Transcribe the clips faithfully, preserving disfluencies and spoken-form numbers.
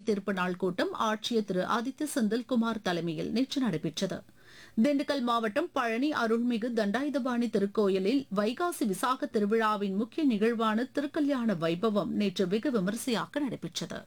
தீர்ப்பு நாள் கூட்டம் ஆட்சியர் திரு ஆதித்ய செந்தில்குமார் தலைமையில் நேற்று நடைபெற்றது. திண்டுக்கல் மாவட்டம் பழனி அருள்மிகு தண்டாயுதபாணி திருக்கோயிலில் வைகாசி விசாக திருவிழாவின் முக்கிய நிகழ்வான திருக்கல்யாண வைபவம் நேற்று வெகு விமரிசையாக நடைபெற்றது.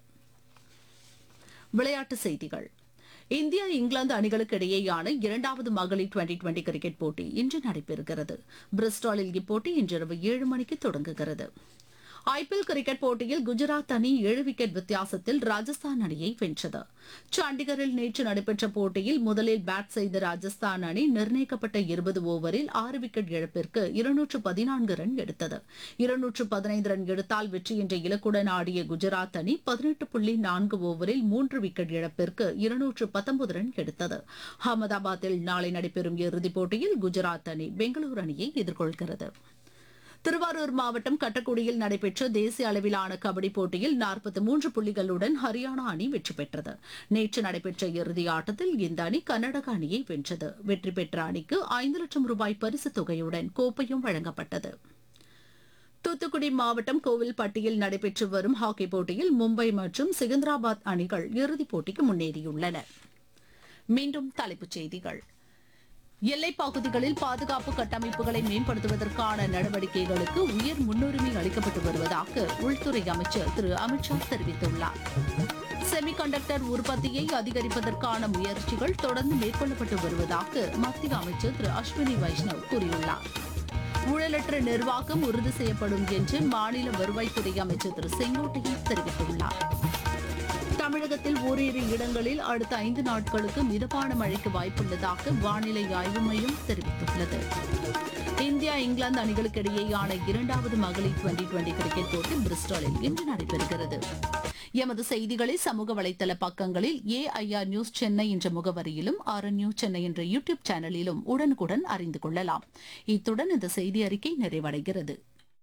விளையாட்டுச் செய்திகள். இந்தியா இங்கிலாந்து அணிகளுக்கு இடையேயான இரண்டாவது மகளிர் டுவெண்டி டுவெண்டி கிரிக்கெட் போட்டி இன்று நடைபெறுகிறது. பிரிஸ்டாலில் இப்போட்டி இன்றிரவு ஏழு மணிக்கு தொடங்குகிறது. ஐபிஎல் கிரிக்கெட் போட்டியில் குஜராத் அணி ஏழு விக்கெட் வித்தியாசத்தில் ராஜஸ்தான் அணியை வென்றது. சண்டிகரில் நேற்று நடைபெற்ற போட்டியில் முதலில் பேட் செய்த ராஜஸ்தான் அணி நிர்ணயிக்கப்பட்ட இருபது ஓவரில் ஆறு விக்கெட் இழப்பிற்கு இருநூற்று பதினான்கு ரன் எடுத்தது. இருநூற்று பதினைந்து ரன் எடுத்தால் வெற்றி என்ற இலக்குடன் ஆடிய குஜராத் அணி பதினெட்டு புள்ளி நான்கு ஓவரில் மூன்று விக்கெட் இழப்பிற்கு இருநூற்று பத்தொன்பது ரன் எடுத்தது. அகமதாபாத்தில் நாளை நடைபெறும் இறுதிப் போட்டியில் குஜராத் அணி பெங்களூரு அணியை எதிர்கொள்கிறது. திருவாரூர் மாவட்டம் கட்டக்குடியில் நடைபெற்ற தேசிய அளவிலான கபடி போட்டியில் நாற்பத்தி மூன்று புள்ளிகளுடன் ஹரியானா அணி வெற்றி பெற்றது. நேற்று நடைபெற்ற இறுதி ஆட்டத்தில் இந்த அணி கர்நாடக அணியை வென்றது. வெற்றி பெற்ற அணிக்கு ஐந்து லட்சம் ரூபாய் பரிசுத் தொகையுடன் கோப்பையும் வழங்கப்பட்டது. தூத்துக்குடி மாவட்டம் கோவில்பட்டியில் நடைபெற்று வரும் ஹாக்கி போட்டியில் மும்பை மற்றும் செகந்திராபாத் அணிகள் இறுதிப் போட்டிக்கு முன்னேறியுள்ளன. மீண்டும் தலைப்புச் செய்திகள். எல்லைப் பகுதிகளில் பாதுகாப்பு கட்டமைப்புகளை மேம்படுத்துவதற்கான நடவடிக்கைகளுக்கு உயர் முன்னுரிமை அளிக்கப்பட்டு வருவதாக உள்துறை அமைச்சர் திரு அமித்ஷா தெரிவித்துள்ளார். செமிகண்டக்டர் உற்பத்தியை அதிகரிப்பதற்கான முயற்சிகள் தொடர்ந்து மேற்கொள்ளப்பட்டு வருவதாக மத்திய அமைச்சர் திரு அஸ்வினி வைஷ்ணவ் கூறியுள்ளார். ஊழலற்ற நிர்வாகம் உறுதி செய்யப்படும் என்று மாநில வருவாய்த்துறை அமைச்சர் திரு செங்கோட்டையன் தெரிவித்துள்ளார். தமிழகத்தில் ஓரிரு இடங்களில் அடுத்த ஐந்து நாட்களுக்கு மிதமான மழைக்கு வாய்ப்புள்ளதாக வானிலை ஆய்வு மையம் தெரிவித்துள்ளது. இந்தியா இங்கிலாந்து அணிகளுக்கு இடையேயான இரண்டாவது மகளிர் டுவெண்டி டுவெண்டி கிரிக்கெட் போட்டி பிரிஸ்டாலில் இன்று நடைபெறுகிறது. எமது செய்திகளை சமூக வலைதள பக்கங்களில் ஏஐஆர் நியூஸ் சென்னை என்ற முகவரியிலும் ஆர்என் நியூஸ் சென்னை என்ற யூடியூப் சேனலிலும் உடனுக்குடன் அறிந்து கொள்ளலாம். இத்துடன் இந்த செய்தி அறிக்கை நிறைவடைகிறது.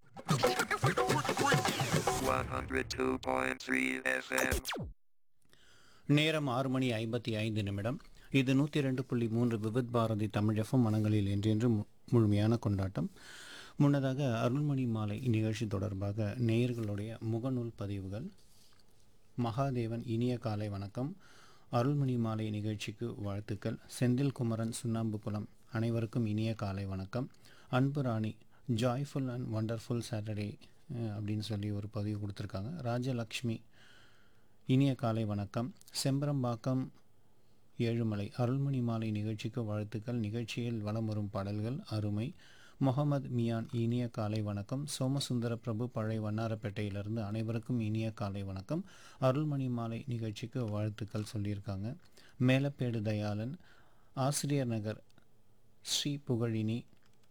நேரம் ஆறு மணி ஐம்பத்தி ஐந்து நிமிடம். இது நூற்றி ரெண்டு புள்ளி மூன்று விவித் பாரதி தமிழ் எஃப்எம் மனங்களில் என்றென்று முழுமையான கொண்டாட்டம். முன்னதாக அருள்மணி மாலை நிகழ்ச்சி தொடர்பாக நேயர்களுடைய முகநூல் பதிவுகள். மகாதேவன் இனிய காலை வணக்கம். அருள்மணி மாலை நிகழ்ச்சிக்கு வாழ்த்துக்கள். செந்தில் குமரன் சுண்ணாம்புக்குளம் அனைவருக்கும் இனிய காலை வணக்கம். அன்பு ராணி ஜாய்ஃபுல் அண்ட் வண்டர்ஃபுல் சாட்டர்டே அப்படின்னு சொல்லி ஒரு பதிவு கொடுத்துருக்காங்க. ராஜலக்ஷ்மி இனிய காலை வணக்கம். செம்பரம்பாக்கம் ஏழுமலை அருள்மணி மாலை நிகழ்ச்சிக்கு வாழ்த்துக்கள். நிகழ்ச்சியில் வலம் வரும் பாடல்கள் அருமை. முகமது மியான் இனிய காலை வணக்கம். சோமசுந்தர பிரபு பழைய வண்ணாரப்பேட்டையிலிருந்து அனைவருக்கும் இனிய காலை வணக்கம். அருள்மணி மாலை நிகழ்ச்சிக்கு வாழ்த்துக்கள் சொல்லியிருக்காங்க. மேலப்பேடு தயாளன், ஆசிரியர் நகர் ஸ்ரீ புகழினி,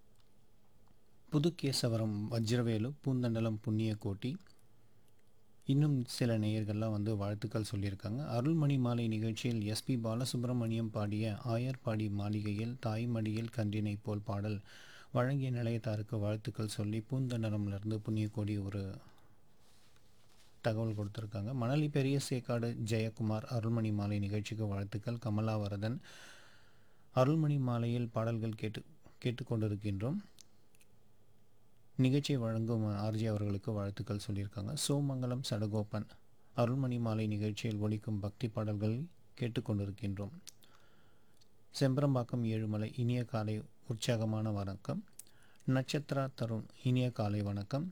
புதுகேசவரம் வஜ்ரவேலு, பூந்தண்டலம் புண்ணியகோட்டி, இன்னும் சில நேயர்கள்லாம் வந்து வாழ்த்துக்கள் சொல்லியிருக்காங்க. அருள்மணி மாலை நிகழ்ச்சியில் எஸ்பி பாலசுப்ரமணியம் பாடிய ஆயர்பாடி மாளிகையில் தாய்மடியில் கன்றினை போல் பாடல் வழங்கிய நிலையத்தாருக்கு வாழ்த்துக்கள் சொல்லி பூந்தண்டலம்லேருந்து புண்ணியகோடி ஒரு தகவல் கொடுத்துருக்காங்க. மணலி பெரிய சேக்காடு ஜெயக்குமார் அருள்மணி மாலை நிகழ்ச்சிக்கு வாழ்த்துக்கள். கமலாவரதன் அருள்மணி மாலையில் பாடல்கள் கேட்டு கேட்டுக்கொண்டிருக்கின்றோம். நிகழ்ச்சியை வழங்கும் ஆர்ஜி அவர்களுக்கு வாழ்த்துக்கள் சொல்லியிருக்காங்க. சோமங்கலம் சடகோபன் அருள்மணி மாலை நிகழ்ச்சியில் ஒலிக்கும் பக்தி பாடல்கள் கேட்டுக்கொண்டிருக்கின்றோம். செம்பரம்பாக்கம் ஏழுமலை இனிய காலை உற்சாகமான வணக்கம். நட்சத்திரா தருண் இனிய காலை வணக்கம்.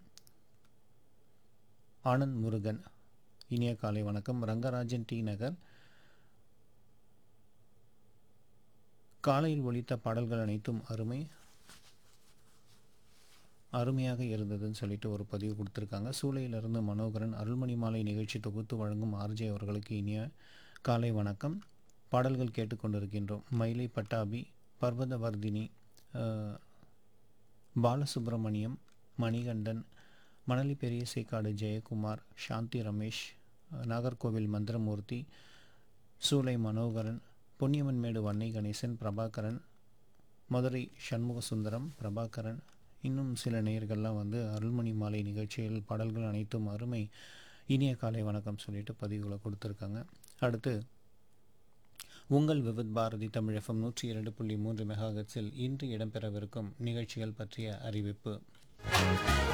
ஆனந்த் முருகன் இனிய காலை வணக்கம். ரங்கராஜன் டி நகர் காலையில் ஒலித்த பாடல்கள் அனைத்தும் அருமை அருமையாக இருந்ததுன்னு சொல்லிட்டு ஒரு பதிவு கொடுத்துருக்காங்க. சூளையிலிருந்து மனோகரன் அருள்மணி மாலை நிகழ்ச்சி தொகுத்து வழங்கும் ஆர்ஜே அவர்களுக்கு இனிய காலை வணக்கம். பாடல்கள் கேட்டுக்கொண்டிருக்கின்றோம். மயிலை பட்டாபி, பர்வதவர்தினி, பாலசுப்ரமணியம், மணிகண்டன், மணலி பெரிய சேக்காடு ஜெயக்குமார், சாந்தி ரமேஷ், நாகர்கோவில் மந்திரமூர்த்தி, சூளை மனோகரன், பொன்னியம்மன்மேடு வன்னை கணேசன், பிரபாகரன், மதுரை சண்முக சுந்தரம், பிரபாகரன், இன்னும் சில நேயர்கள்லாம் வந்து அருள்மணி மாலை நிகழ்ச்சியில் பாடல்கள் அனைத்தும் அருமை இனிய காலை வணக்கம் சொல்லிட்டு பதிவுகளை கொடுத்துருக்காங்க. அடுத்து உங்கள் விவித் பாரதி தமிழ் எஃப்எம் நூற்றி இரண்டு புள்ளி மூன்று மெகாஹெர்ட்ஸில் இன்று இடம்பெறவிருக்கும் நிகழ்ச்சிகள் பற்றிய அறிவிப்பு.